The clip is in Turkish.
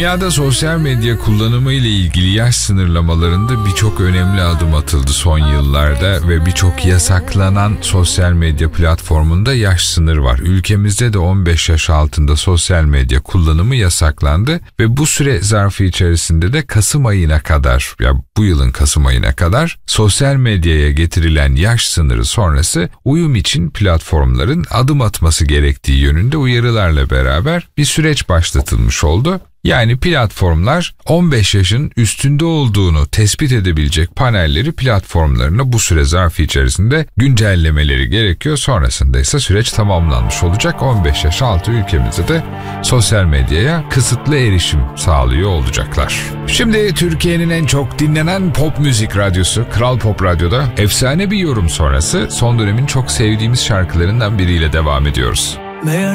Dünyada sosyal medya kullanımı ile ilgili yaş sınırlamalarında birçok önemli adım atıldı son yıllarda ve birçok yasaklanan sosyal medya platformunda yaş sınırı var. Ülkemizde de 15 yaş altında sosyal medya kullanımı yasaklandı ve bu süre zarfı içerisinde de Kasım ayına kadar, ya bu yılın Kasım ayına kadar sosyal medyaya getirilen yaş sınırı sonrası uyum için platformların adım atması gerektiği yönünde uyarılarla beraber bir süreç başlatılmış oldu. Yani platformlar 15 yaşın üstünde olduğunu tespit edebilecek panelleri platformlarına bu süre zarfı içerisinde güncellemeleri gerekiyor. Sonrasında ise süreç tamamlanmış olacak. 15 yaş altı ülkemizde de sosyal medyaya kısıtlı erişim sağlıyor olacaklar. Şimdi Türkiye'nin en çok dinlenen pop müzik radyosu Kral Pop Radyo'da efsane bir yorum sonrası son dönemin çok sevdiğimiz şarkılarından biriyle devam ediyoruz.